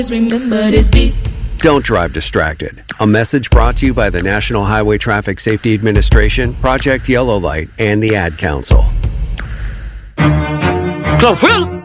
remember this beat. Don't drive distracted. A message brought to you by the National Highway Traffic Safety Administration, Project Yellow Light, and the Ad Council. Glorilla!